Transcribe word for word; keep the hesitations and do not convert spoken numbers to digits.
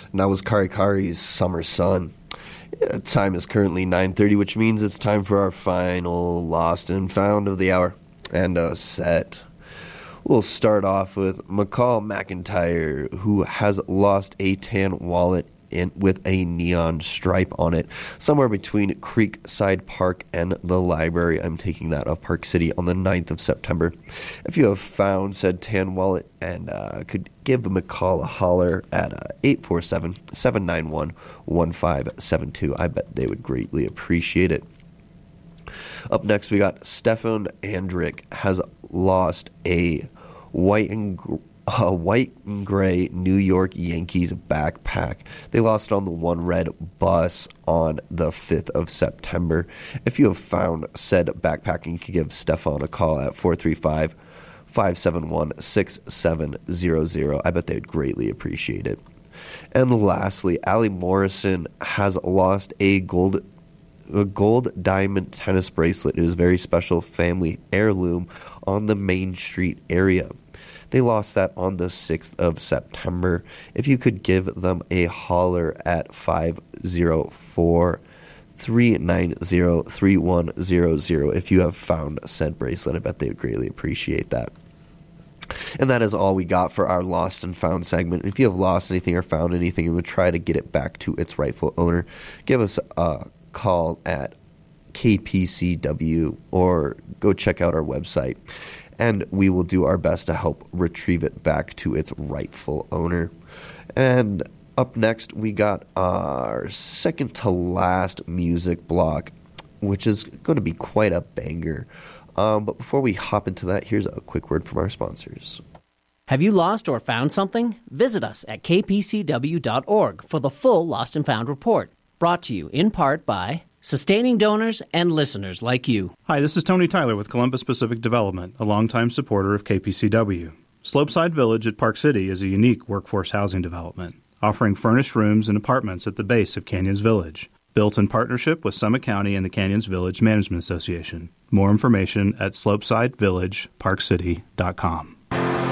And that was Kari Kari's Summer Sun. Yeah, time is currently nine thirty, which means it's time for our final Lost and Found of the hour. And a set. We'll start off with McCall McIntyre, who has lost a tan wallet in, with a neon stripe on it, somewhere between Creekside Park and the library. I'm taking that of Park City on the ninth of September. If you have found said tan wallet and uh, could give McCall a holler at uh, eight four seven, seven nine one, one five seven two, I bet they would greatly appreciate it. Up next, we got Stefan Andrick has lost a white and gr- a white and gray New York Yankees backpack. They lost it on the One Red bus on the fifth of September. If you have found said backpack, you can give Stefan a call at four three five, five seven one, six seven zero zero. I bet they'd greatly appreciate it. And lastly, Allie Morrison has lost a gold a gold diamond tennis bracelet. It is a very special family heirloom on the Main Street area. They lost that on the sixth of September. If you could give them a holler at five zero four, three nine zero, three one zero zero if you have found said bracelet, I bet they would greatly appreciate that. And that is all we got for our Lost and Found segment. If you have lost anything or found anything and would try to get it back to its rightful owner, give us a call at K P C W or go check out our website, and we will do our best to help retrieve it back to its rightful owner. And up next, we got our second to last music block, which is going to be quite a banger. Um, but before we hop into that, here's a quick word from our sponsors. Have you lost or found something? Visit us at k p c w dot org for the full Lost and Found report. Brought to you in part by sustaining donors and listeners like you. Hi, this is Tony Tyler with Columbus Pacific Development, a longtime supporter of K P C W. Slopeside Village at Park City is a unique workforce housing development, offering furnished rooms and apartments at the base of Canyons Village, built in partnership with Summit County and the Canyons Village Management Association. More information at slopeside village park city dot com.